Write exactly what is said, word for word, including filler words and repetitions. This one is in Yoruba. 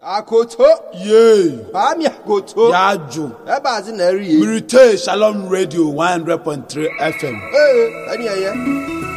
Akoto. Yay. Ami akoto. Yajo. Eba zi na eri. Mirite Shalom Radio one hundred point three F M. Eh, ani aye.